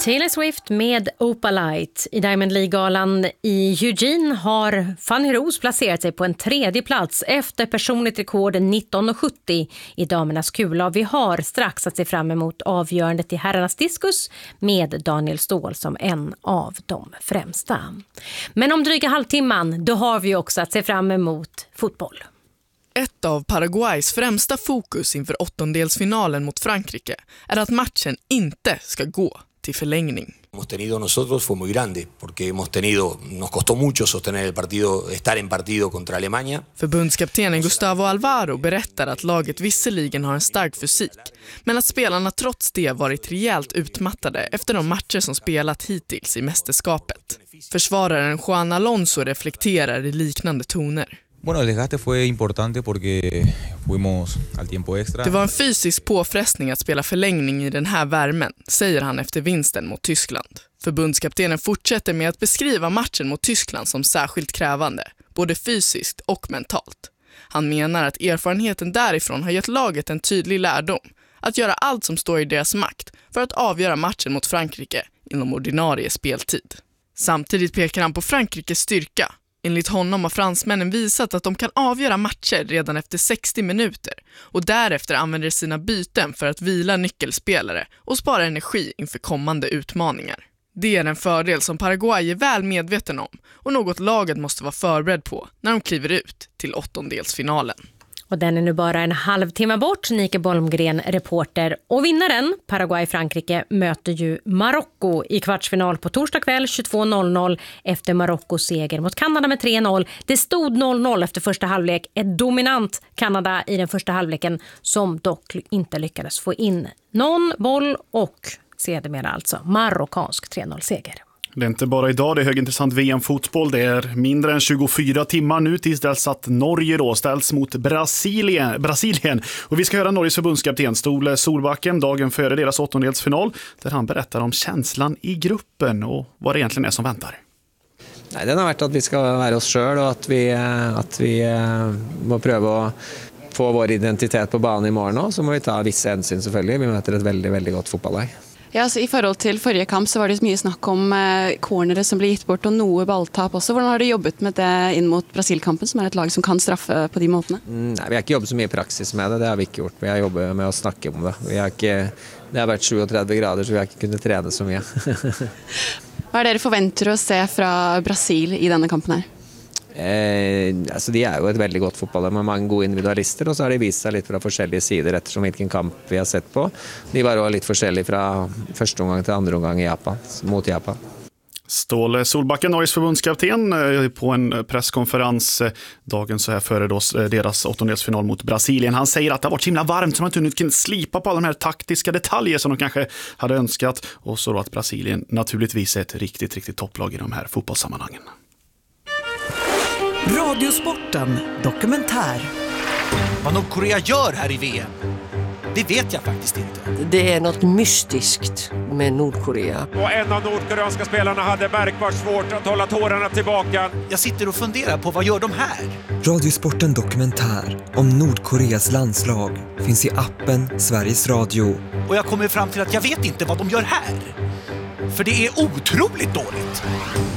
Taylor Swift med Opalite. I Diamond League-galan i Eugene har Fanny Rose placerat sig på en tredje plats efter personligt rekord 19,70 i damernas kula. Vi har strax att se fram emot avgörandet i herrarnas diskus med Daniel Ståhl som en av de främsta. Men om dryga halvtimman, då har vi också att se fram emot fotboll. Ett av Paraguays främsta fokus inför åttondelsfinalen mot Frankrike är att matchen inte ska gå till förlängning. Hemos tenido nosotros fue muy grande porque nos costó mucho sostener el partido, estar en partido contra Alemania. Förbundskaptenen Gustavo Alvaro berättar att laget visserligen har en stark fysik, men att spelarna trots det varit rejält utmattade efter de matcher som spelat hittills i mästerskapet. Försvararen Juan Alonso reflekterar i liknande toner. Bueno, el desgaste fue importante porque fuimos al tiempo extra. Det var en fysisk påfrestning att spela förlängning i den här värmen, säger han efter vinsten mot Tyskland. Förbundskaptenen fortsätter med att beskriva matchen mot Tyskland som särskilt krävande, både fysiskt och mentalt. Han menar att erfarenheten därifrån har gett laget en tydlig lärdom, att göra allt som står i deras makt för att avgöra matchen mot Frankrike inom ordinarie speltid. Samtidigt pekar han på Frankrikes styrka. Enligt honom har fransmännen visat att de kan avgöra matcher redan efter 60 minuter och därefter använder sina byten för att vila nyckelspelare och spara energi inför kommande utmaningar. Det är en fördel som Paraguay är väl medveten om och något laget måste vara förberedd på när de kliver ut till åttondelsfinalen. Och den är nu bara en halvtimme bort. Nike Bolmgren, reporter. Och vinnaren, Paraguay-Frankrike, möter ju Marocko i kvartsfinal på torsdag kväll 22.00 efter Marockos seger mot Kanada med 3-0. Det stod 0-0 efter första halvlek. Ett dominant Kanada i den första halvleken som dock inte lyckades få in någon boll och sedermera alltså marockansk 3-0-seger. Det är inte bara idag, det är högintressant VM-fotboll. Det är mindre än 24 timmar nu tills dess att Norge då ställs mot Brasilien. Och vi ska höra Norges förbundskapten Ståle Solbacken dagen före deras åttondelsfinal, där han berättar om känslan i gruppen och vad det egentligen är som väntar. Nej, den har varit att vi ska vara oss själva och att vi må pröva att få vår identitet på banan imorgon och så må vi ta vissa hänsyn selvfølgelig. Vi möter ett väldigt, väldigt gott fotbollslag. Ja, altså, I forhold til forrige kamp så var det mye snakk om cornere som ble gitt bort og noe balltap også. Hvordan har du jobbet med det inn mot Brasil-kampen, som er et lag som kan straffe på de måtene? Nei, vi har ikke jobbet så mye i praksis med det, det har vi ikke gjort. Vi har jobbet med å snakke om det. Det har vært 37 grader, så vi har ikke kunnet trene så mye. Hva er dere forventer å se fra Brasil i denne kampen her? Altså de er jo et veldig godt fotballag med mange gode individualister, og så har de vist seg litt fra forskjellige sider ettersom hvilken kamp vi har sett på. De var også litt forskjellige fra første omgang til andre omgang i Japan, mot Japan. Ståle Solbacken, Norges förbundskapten, på en presskonferens dagen så här före då deras åttondelsfinal mot Brasilien. Han säger att det har varit så himla varmt så man inte kan slipa på alla de här taktiska detaljer som de kanske hade önskat. Och så då att Brasilien naturligtvis är ett riktigt, riktigt topplag i de här fotbollssammanhangen. Radiosporten dokumentär. Vad Nordkorea gör här i VM, det vet jag faktiskt inte. Det är något mystiskt med Nordkorea. Och en av nordkoreanska spelarna hade märkbart svårt att hålla tårarna tillbaka. Jag sitter och funderar på vad gör de här? Radiosporten dokumentär om Nordkoreas landslag finns i appen Sveriges Radio. Och jag kommer fram till att jag vet inte vad de gör här. För det är otroligt dåligt.